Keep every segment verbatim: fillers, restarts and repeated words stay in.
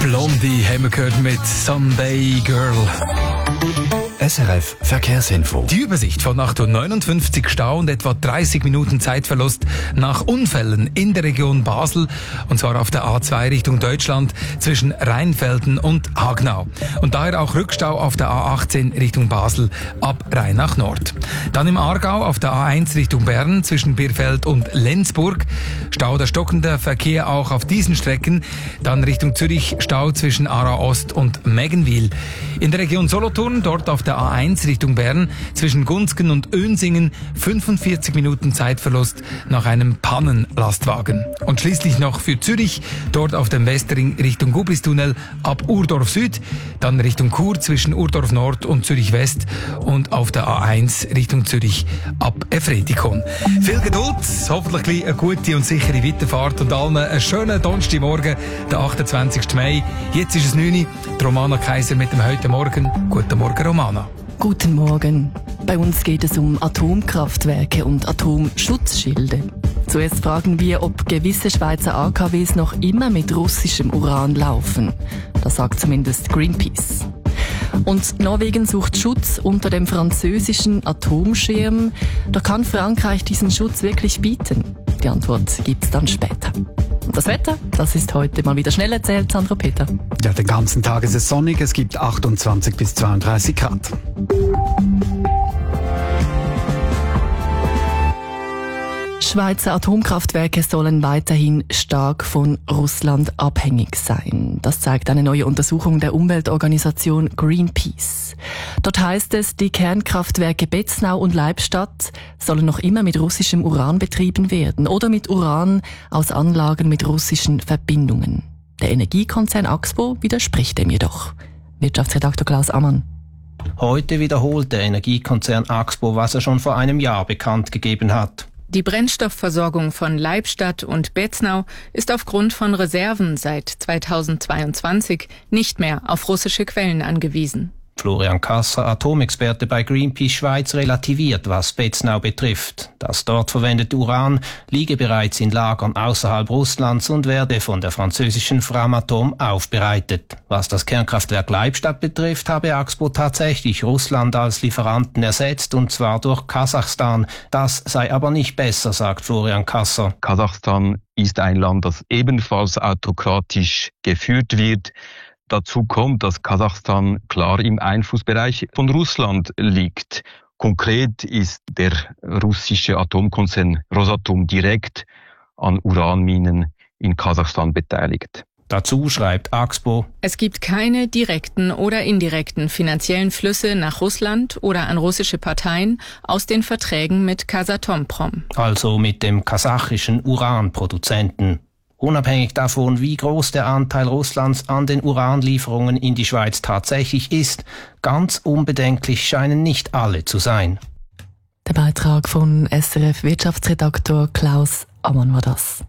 Blondie haben wir gehört mit Sunday Girl. S R F Verkehrsinfo. Die Übersicht von acht Uhr neunundfünfzig Stau und etwa dreißig Minuten Zeitverlust nach Unfällen in der Region Basel. Und zwar auf der A zwei Richtung Deutschland zwischen Rheinfelden und Hagnau. Und daher auch Rückstau auf der A achtzehn Richtung Basel ab Rheinach Nord. Dann im Aargau auf der A eins Richtung Bern zwischen Birfeld und Lenzburg. Stau oder stockender Verkehr auch auf diesen Strecken. Dann Richtung Zürich Stau zwischen Aarau Ost und Meggenwil. In der Region Solothurn, dort auf der A eins Richtung Bern zwischen Gunzgen und Önsingen fünfundvierzig Minuten Zeitverlust nach einem Pannenlastwagen. Und schließlich noch für Zürich, dort auf dem Westring Richtung Gubristunnel ab Urdorf Süd, dann Richtung Chur zwischen Urdorf Nord und Zürich West und auf der A eins Richtung Zürich ab Efretikon. Viel Geduld, hoffentlich eine gute und sichere Weiterfahrt und allen einen schönen Donnerstagmorgen, der achtundzwanzigsten Mai. Jetzt ist es neun Uhr, die Romana Kaiser mit dem «Heute Morgen». Guten Morgen, Romana. Guten Morgen. Bei uns geht es um Atomkraftwerke und Atomschutzschilde. Zuerst fragen wir, ob gewisse Schweizer A K Ws noch immer mit russischem Uran laufen. Das sagt zumindest Greenpeace. Und Norwegen sucht Schutz unter dem französischen Atomschirm. Da kann Frankreich diesen Schutz wirklich bieten? Die Antwort gibt's dann später. Und das Wetter, das ist heute mal wieder schnell erzählt, Sandro Peter. Ja, den ganzen Tag ist es sonnig, es gibt achtundzwanzig bis zweiunddreißig Grad. Schweizer Atomkraftwerke sollen weiterhin stark von Russland abhängig sein. Das zeigt eine neue Untersuchung der Umweltorganisation Greenpeace. Dort heißt es, die Kernkraftwerke Betznau und Leibstadt sollen noch immer mit russischem Uran betrieben werden oder mit Uran aus Anlagen mit russischen Verbindungen. Der Energiekonzern Axpo widerspricht dem jedoch. Wirtschaftsredaktor Klaus Ammann. Heute wiederholt der Energiekonzern Axpo, was er schon vor einem Jahr bekannt gegeben hat. Die Brennstoffversorgung von Leibstadt und Betznau ist aufgrund von Reserven seit zweitausendzweiundzwanzig nicht mehr auf russische Quellen angewiesen. Florian Kasser, Atomexperte bei Greenpeace Schweiz, relativiert, was Betznau betrifft. Das dort verwendete Uran liege bereits in Lagern außerhalb Russlands und werde von der französischen Framatome aufbereitet. Was das Kernkraftwerk Leibstadt betrifft, habe Axpo tatsächlich Russland als Lieferanten ersetzt, und zwar durch Kasachstan. Das sei aber nicht besser, sagt Florian Kasser. Kasachstan ist ein Land, das ebenfalls autokratisch geführt wird. Dazu kommt, dass Kasachstan klar im Einflussbereich von Russland liegt. Konkret ist der russische Atomkonzern Rosatom direkt an Uranminen in Kasachstan beteiligt. Dazu schreibt Axpo: Es gibt keine direkten oder indirekten finanziellen Flüsse nach Russland oder an russische Parteien aus den Verträgen mit Kazatomprom. Also mit dem kasachischen Uranproduzenten. Unabhängig davon, wie groß der Anteil Russlands an den Uranlieferungen in die Schweiz tatsächlich ist, ganz unbedenklich scheinen nicht alle zu sein. Der Beitrag von S R F-Wirtschaftsredaktor Klaus Ammann war das.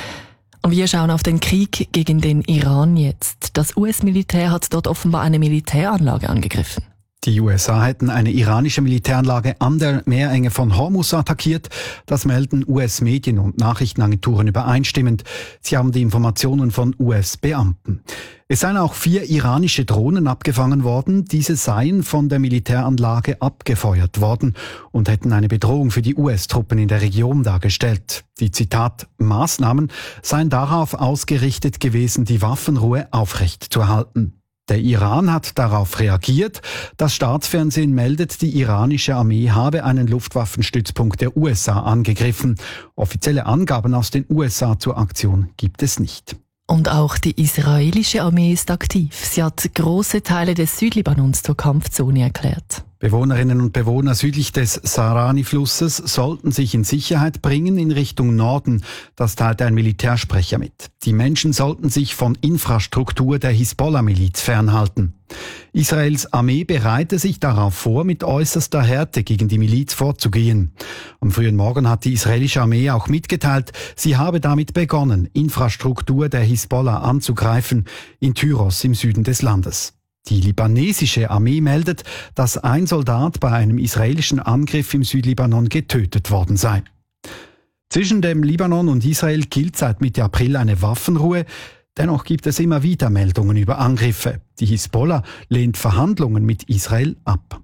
Und wir schauen auf den Krieg gegen den Iran jetzt. Das U S-Militär hat dort offenbar eine Militäranlage angegriffen. Die U S A hätten eine iranische Militäranlage an der Meerenge von Hormuz attackiert. Das melden U S-Medien und Nachrichtenagenturen übereinstimmend. Sie haben die Informationen von U S-Beamten. Es seien auch vier iranische Drohnen abgefangen worden. Diese seien von der Militäranlage abgefeuert worden und hätten eine Bedrohung für die U S-Truppen in der Region dargestellt. Die, Zitat, Maßnahmen seien darauf ausgerichtet gewesen, die Waffenruhe aufrechtzuerhalten. Der Iran hat darauf reagiert. Das Staatsfernsehen meldet, die iranische Armee habe einen Luftwaffenstützpunkt der U S A angegriffen. Offizielle Angaben aus den U S A zur Aktion gibt es nicht. Und auch die israelische Armee ist aktiv. Sie hat große Teile des Südlibanons zur Kampfzone erklärt. Bewohnerinnen und Bewohner südlich des Sarani-Flusses sollten sich in Sicherheit bringen in Richtung Norden. Das teilte ein Militärsprecher mit. Die Menschen sollten sich von Infrastruktur der Hisbollah-Miliz fernhalten. Israels Armee bereite sich darauf vor, mit äußerster Härte gegen die Miliz vorzugehen. Am frühen Morgen hat die israelische Armee auch mitgeteilt, sie habe damit begonnen, Infrastruktur der Hisbollah anzugreifen, in Tyros im Süden des Landes. Die libanesische Armee meldet, dass ein Soldat bei einem israelischen Angriff im Südlibanon getötet worden sei. Zwischen dem Libanon und Israel gilt seit Mitte April eine Waffenruhe. Dennoch gibt es immer wieder Meldungen über Angriffe. Die Hisbollah lehnt Verhandlungen mit Israel ab.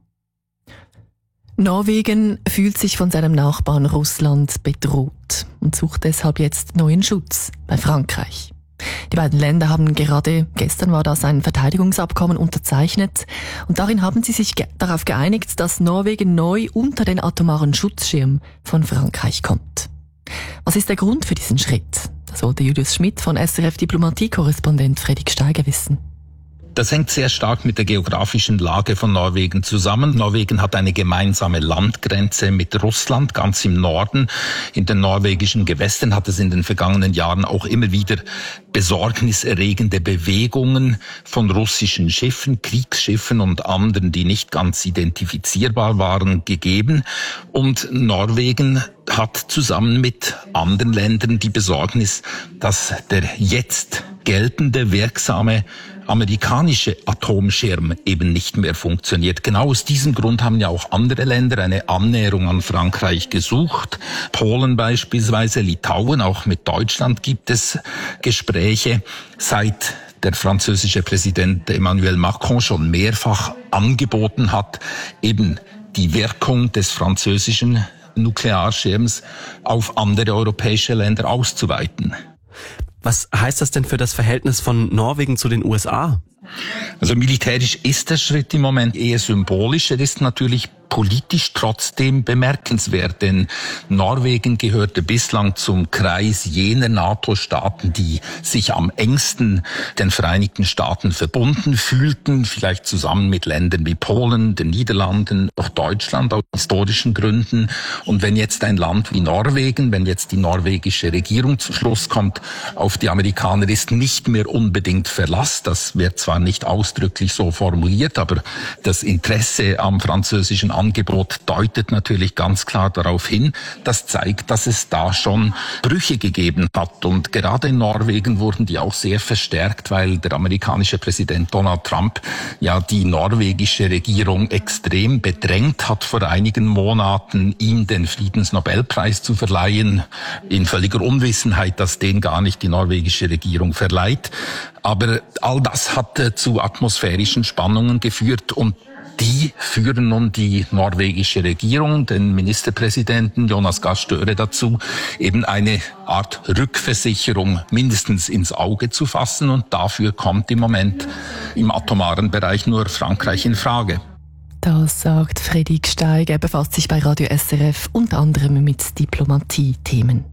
Norwegen fühlt sich von seinem Nachbarn Russland bedroht und sucht deshalb jetzt neuen Schutz bei Frankreich. Die beiden Länder haben gerade, gestern war das, ein Verteidigungsabkommen unterzeichnet und darin haben sie sich ge- darauf geeinigt, dass Norwegen neu unter den atomaren Schutzschirm von Frankreich kommt. Was ist der Grund für diesen Schritt? Das wollte Julius Schmidt von S R F-Diplomatie-Korrespondent Fredrik Steiger wissen. Das hängt sehr stark mit der geografischen Lage von Norwegen zusammen. Norwegen hat eine gemeinsame Landgrenze mit Russland, ganz im Norden. In den norwegischen Gewässern hat es in den vergangenen Jahren auch immer wieder besorgniserregende Bewegungen von russischen Schiffen, Kriegsschiffen und anderen, die nicht ganz identifizierbar waren, gegeben. Und Norwegen hat zusammen mit anderen Ländern die Besorgnis, dass der jetzt geltende, wirksame amerikanische Atomschirm eben nicht mehr funktioniert. Genau aus diesem Grund haben ja auch andere Länder eine Annäherung an Frankreich gesucht. Polen beispielsweise, Litauen, auch mit Deutschland gibt es Gespräche. Seit der französische Präsident Emmanuel Macron schon mehrfach angeboten hat, eben die Wirkung des französischen Nuklearschirms auf andere europäische Länder auszuweiten. Was heißt das denn für das Verhältnis von Norwegen zu den U S A? Also militärisch ist der Schritt im Moment eher symbolisch. Er ist natürlich politisch trotzdem bemerkenswert, denn Norwegen gehörte bislang zum Kreis jener NATO-Staaten, die sich am engsten den Vereinigten Staaten verbunden fühlten, vielleicht zusammen mit Ländern wie Polen, den Niederlanden, auch Deutschland aus historischen Gründen. Und wenn jetzt ein Land wie Norwegen, wenn jetzt die norwegische Regierung zum Schluss kommt, auf die Amerikaner ist nicht mehr unbedingt Verlass, das wird zwar nicht ausdrücklich so formuliert, aber das Interesse am französischen Angebot deutet natürlich ganz klar darauf hin. Das zeigt, dass es da schon Brüche gegeben hat. Und gerade in Norwegen wurden die auch sehr verstärkt, weil der amerikanische Präsident Donald Trump ja die norwegische Regierung extrem bedrängt hat, vor einigen Monaten ihm den Friedensnobelpreis zu verleihen, in völliger Unwissenheit, dass den gar nicht die norwegische Regierung verleiht. Aber all das hat äh, zu atmosphärischen Spannungen geführt und die führen nun die norwegische Regierung, den Ministerpräsidenten Jonas Gahr Støre dazu, eben eine Art Rückversicherung mindestens ins Auge zu fassen. Und dafür kommt im Moment im atomaren Bereich nur Frankreich in Frage. Das sagt Fredrik Steiger. Er befasst sich bei Radio S R F unter anderem mit Diplomatie-Themen.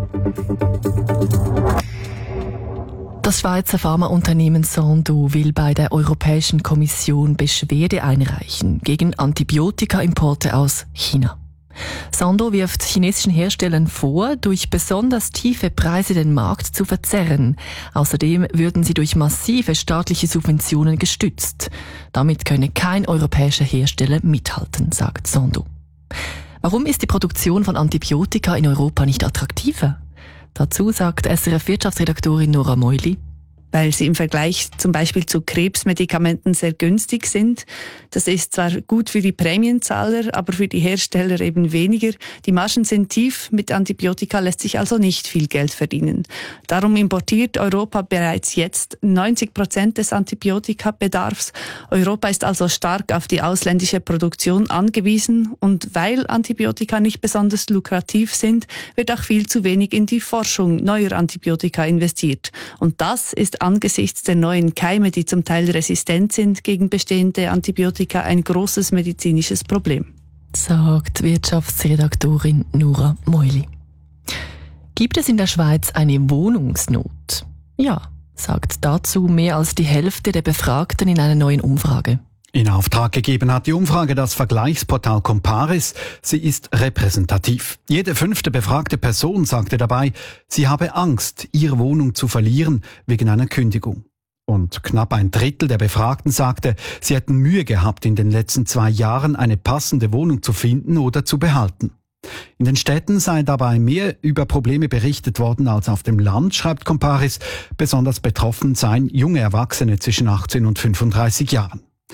Das Schweizer Pharmaunternehmen Sandoz will bei der Europäischen Kommission Beschwerde einreichen gegen Antibiotikaimporte aus China. Sandoz wirft chinesischen Herstellern vor, durch besonders tiefe Preise den Markt zu verzerren. Außerdem würden sie durch massive staatliche Subventionen gestützt. Damit könne kein europäischer Hersteller mithalten, sagt Sandoz. Warum ist die Produktion von Antibiotika in Europa nicht attraktiver? Dazu sagt S R F-Wirtschaftsredaktorin Nora Meuli: Weil sie im Vergleich zum Beispiel zu Krebsmedikamenten sehr günstig sind. Das ist zwar gut für die Prämienzahler, aber für die Hersteller eben weniger. Die Margen sind tief, mit Antibiotika lässt sich also nicht viel Geld verdienen. Darum importiert Europa bereits jetzt neunzig Prozent des Antibiotikabedarfs. Europa ist also stark auf die ausländische Produktion angewiesen und weil Antibiotika nicht besonders lukrativ sind, wird auch viel zu wenig in die Forschung neuer Antibiotika investiert. Und das ist angesichts der neuen Keime, die zum Teil resistent sind gegen bestehende Antibiotika, ein großes medizinisches Problem. Sagt Wirtschaftsredaktorin Nora Meuli. Gibt es in der Schweiz eine Wohnungsnot? Ja, sagt dazu mehr als die Hälfte der Befragten in einer neuen Umfrage. In Auftrag gegeben hat die Umfrage das Vergleichsportal Comparis. Sie ist repräsentativ. Jede fünfte befragte Person sagte dabei, sie habe Angst, ihre Wohnung zu verlieren wegen einer Kündigung. Und knapp ein Drittel der Befragten sagte, sie hätten Mühe gehabt, in den letzten zwei Jahren eine passende Wohnung zu finden oder zu behalten. In den Städten sei dabei mehr über Probleme berichtet worden als auf dem Land, schreibt Comparis. Besonders betroffen seien junge Erwachsene zwischen achtzehn und fünfunddreißig Jahren.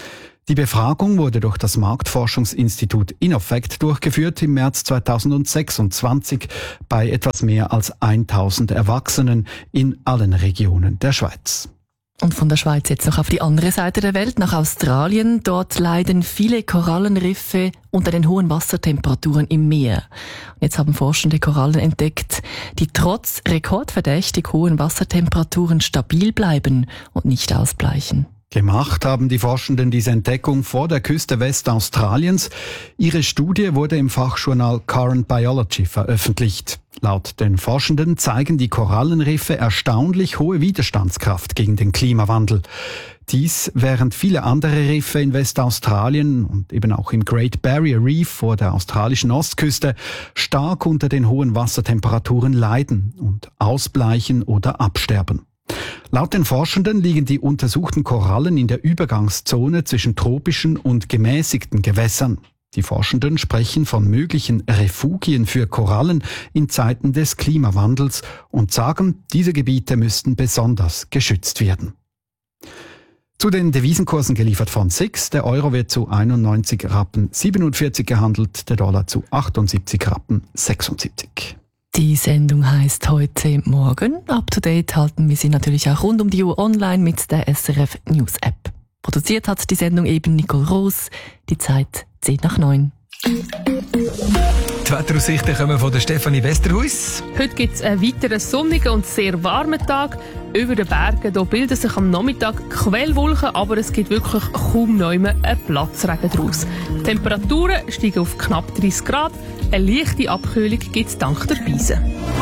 Die Befragung wurde durch das Marktforschungsinstitut Innofect durchgeführt im März zweitausendsechsundzwanzig bei etwas mehr als tausend Erwachsenen in allen Regionen der Schweiz. Und von der Schweiz jetzt noch auf die andere Seite der Welt, nach Australien. Dort leiden viele Korallenriffe unter den hohen Wassertemperaturen im Meer. Und jetzt haben forschende Korallen entdeckt, die trotz rekordverdächtig hohen Wassertemperaturen stabil bleiben und nicht ausbleichen. Gemacht haben die Forschenden diese Entdeckung vor der Küste Westaustraliens. Ihre Studie wurde im Fachjournal Current Biology veröffentlicht. Laut den Forschenden zeigen die Korallenriffe erstaunlich hohe Widerstandskraft gegen den Klimawandel. Dies, während viele andere Riffe in Westaustralien und eben auch im Great Barrier Reef vor der australischen Ostküste stark unter den hohen Wassertemperaturen leiden und ausbleichen oder absterben. Laut den Forschenden liegen die untersuchten Korallen in der Übergangszone zwischen tropischen und gemäßigten Gewässern. Die Forschenden sprechen von möglichen Refugien für Korallen in Zeiten des Klimawandels und sagen, diese Gebiete müssten besonders geschützt werden. Zu den Devisenkursen geliefert von S I X. Der Euro wird zu einundneunzig Rappen siebenundvierzig gehandelt, der Dollar zu achtundsiebzig Rappen sechsundsiebzig. Die Sendung heisst «Heute Morgen». Up to date halten wir Sie natürlich auch rund um die Uhr online mit der S R F News App. Produziert hat die Sendung eben Nicole Roos. Die Zeit zehn nach neun. Die Wetteraussichten kommen von der Stefanie Westerhuis. Heute gibt es einen weiteren sonnigen und sehr warmen Tag. Über den Bergen hier bilden sich am Nachmittag Quellwolken, aber es gibt wirklich kaum neu einen Platzregen daraus. Die Temperaturen steigen auf knapp dreißig Grad. Eine leichte Abkühlung gibt es dank der Beise.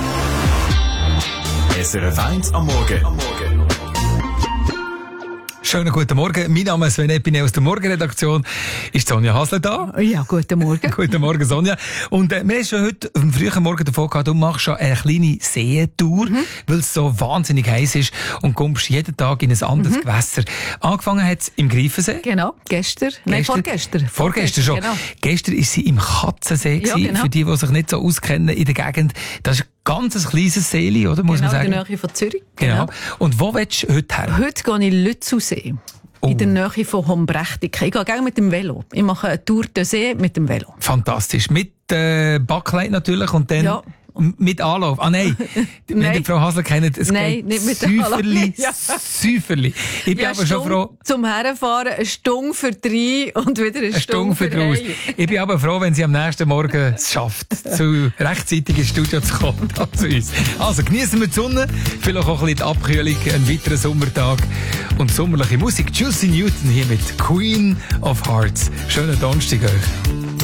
S R F eins am Morgen. Schönen guten Morgen. Mein Name ist Sven Epine aus der Morgenredaktion. Ist Sonja Hasler da? Ja, guten Morgen. Guten Morgen, Sonja. Und äh, wir haben schon heute am frühen Morgen davon gehabt, du machst schon eine kleine Seetour, mhm. weil es so wahnsinnig heiß ist und kommst jeden Tag in ein anderes mhm. Gewässer. Angefangen hat es im Greifensee. Genau, gestern. gestern. Nein, vorgestern. Vorgestern schon. Genau. Gestern war sie im Katzensee. Ja, genau. Für die, die sich nicht so auskennen in der Gegend. Das ist ganz ein kleines Seeli, oder? Muss genau, man sagen. in der Nähe von Zürich. Genau. genau. Und wo willst du heute her? Heute gehe ich in Lützelsee. Oh. In der Nähe von Hombrechdicke. Ich gehe gerne mit dem Velo. Ich mache eine Tour de See mit dem Velo. Fantastisch. Mit äh, Backleid natürlich und dann... Ja. Mit Anlauf. Ah nein, wenn nein. die Frau Hasler kennt, es nein, geht nicht mit Säuferli, ja. Säuferli. Ich bin ja, aber schon froh... Zum Herfahren, eine Stunde für drei und wieder eine, eine Stunde, Stunde für drei. Ich bin aber froh, wenn sie am nächsten Morgen es schafft, zu rechtzeitig ins Studio zu kommen, zu uns. Also genießen wir die Sonne, vielleicht auch ein bisschen die Abkühlung, einen weiteren Sommertag und sommerliche Musik. Juicy Newton hier mit Queen of Hearts. Schönen Donnerstag euch.